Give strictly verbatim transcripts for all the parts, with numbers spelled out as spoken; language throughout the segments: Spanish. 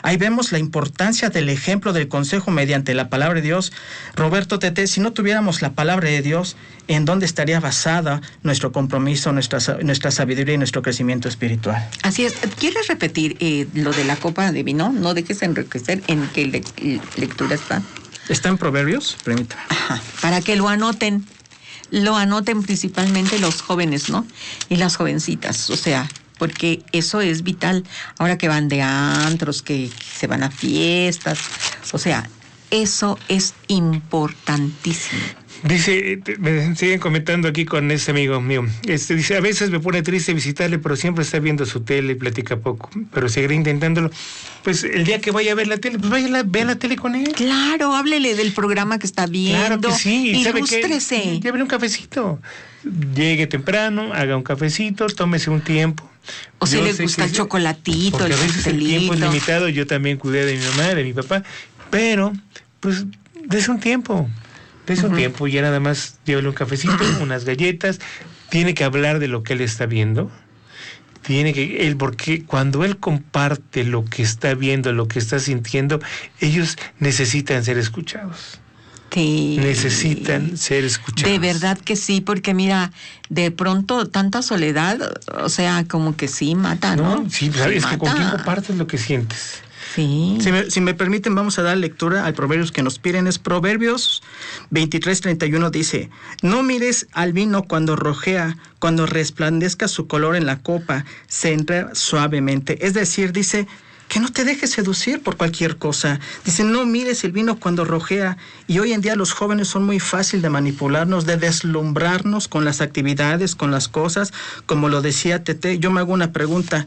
Ahí vemos la importancia del ejemplo del consejo mediante la palabra de Dios. Roberto Tete, si no tuviéramos la palabra de Dios, ¿en dónde estaría basada nuestro compromiso, nuestra, nuestra sabiduría y nuestro crecimiento espiritual? Así es. ¿Quieres repetir eh, lo de la copa de vino? No dejes de enriquecer. ¿En qué le lectura está? Está en Proverbios, permítame. Ajá, para que lo anoten. Lo anoten principalmente los jóvenes, ¿no? Y las jovencitas, o sea, porque eso es vital. Ahora que van de antros, que se van a fiestas, o sea, eso es importantísimo. Dice, me siguen comentando aquí con este amigo mío, este dice, a veces me pone triste visitarle, pero siempre está viendo su tele y platica poco, pero seguiré intentándolo. Pues el día que vaya a ver la tele, pues vaya a ver la tele con él. Claro, háblele del programa que está viendo. Claro que sí. Ilústrese. Llévele un cafecito. Llegue temprano, haga un cafecito, tómese un tiempo. O si le gusta el chocolatito, porque el a veces el tiempo es limitado. Yo también cuidé de mi mamá, de mi papá, pero pues dése un tiempo. Dese un uh-huh. tiempo y ya nada más llévele un cafecito, unas galletas. Tiene que hablar de lo que él está viendo. Tiene que, él, porque cuando él comparte lo que está viendo, lo que está sintiendo, ellos necesitan ser escuchados. Sí. Necesitan ser escuchados. De verdad que sí, porque mira, de pronto tanta soledad, o sea, como que sí mata, ¿no? ¿no? Sí, sabes que con quién compartes lo que sientes. Sí. Si me, si me permiten, vamos a dar lectura al Proverbios que nos piden. Es Proverbios veintitrés treinta y uno, dice: no mires al vino cuando rojea, cuando resplandezca su color en la copa, se entra suavemente. Es decir, dice que no te dejes seducir por cualquier cosa. Dice, no mires el vino cuando rojea. Y hoy en día los jóvenes son muy fácil de manipularnos, de deslumbrarnos con las actividades, con las cosas. Como lo decía Tete, yo me hago una pregunta.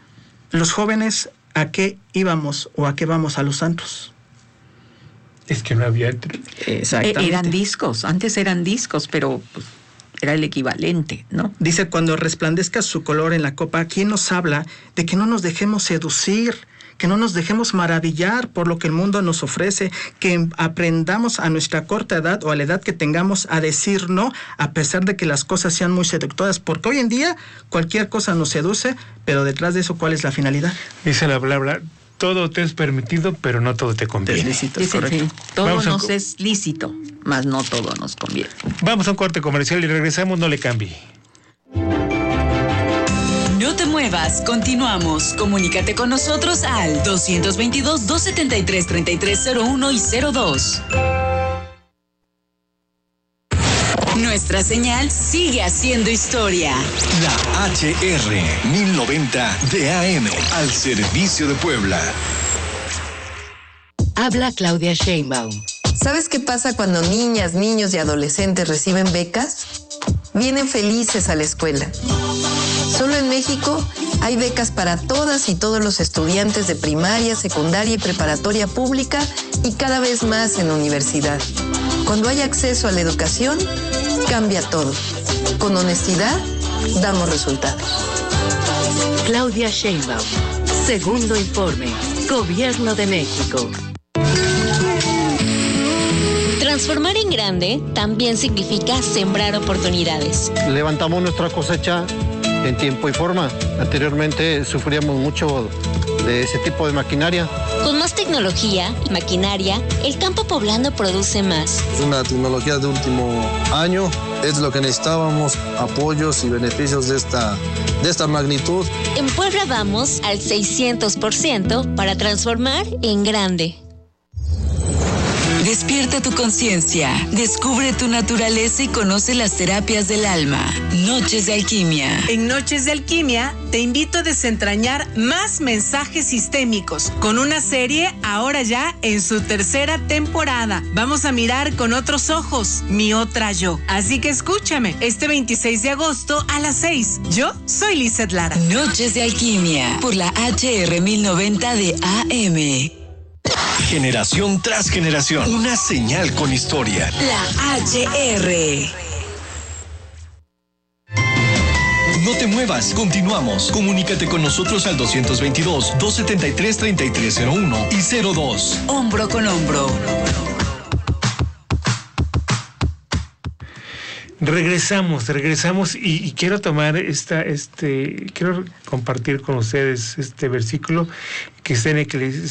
Los jóvenes, ¿a qué íbamos o a qué vamos a los antros? Es que no había... Exactamente. Eran discos, antes eran discos, pero pues, era el equivalente, ¿no? Dice, cuando resplandezca su color en la copa, ¿quién nos habla de que no nos dejemos seducir, que no nos dejemos maravillar por lo que el mundo nos ofrece, que aprendamos a nuestra corta edad o a la edad que tengamos a decir no, a pesar de que las cosas sean muy seductoras? Porque hoy en día cualquier cosa nos seduce, pero detrás de eso, ¿cuál es la finalidad? Dice la palabra, todo te es permitido, pero no todo te conviene. Es lícito, es correcto. Sí. Todo Vamos nos un... es lícito, mas no todo nos conviene. Vamos a un corte comercial y regresamos, no le cambie. No te muevas, continuamos. Comunícate con nosotros al dos veintidós, dos setenta y tres, treinta y tres cero uno y cero dos. Nuestra señal sigue haciendo historia. La H R mil noventa de A M, al servicio de Puebla. Habla Claudia Sheinbaum. ¿Sabes qué pasa cuando niñas, niños y adolescentes reciben becas? Vienen felices a la escuela. Solo en México hay becas para todas y todos los estudiantes de primaria, secundaria y preparatoria pública y cada vez más en universidad. Cuando hay acceso a la educación, cambia todo. Con honestidad, damos resultados. Claudia Sheinbaum. Segundo informe. Gobierno de México. Transformar en grande también significa sembrar oportunidades. Levantamos nuestra cosecha en tiempo y forma. Anteriormente sufríamos mucho de ese tipo de maquinaria. Con más tecnología y maquinaria, el campo poblano produce más. Una tecnología de último año es lo que necesitábamos, apoyos y beneficios de esta, de esta magnitud. En Puebla vamos al seiscientos por ciento para transformar en grande. Despierta tu conciencia, descubre tu naturaleza y conoce las terapias del alma. Noches de Alquimia. En Noches de Alquimia te invito a desentrañar más mensajes sistémicos con una serie ahora ya en su tercera temporada. Vamos a mirar con otros ojos, mi otra yo. Así que escúchame este veintiséis de agosto a las seis. Yo soy Lizeth Lara. Noches de Alquimia por la H R mil noventa de A M. Generación tras generación, una señal con historia. La H R. No te muevas, continuamos. Comunícate con nosotros al dos veintidós, dos setenta y tres, treinta y tres cero uno y cero dos. Hombro con hombro. Regresamos, regresamos y, y quiero tomar esta, este, quiero compartir con ustedes este versículo que está en Eclesiastés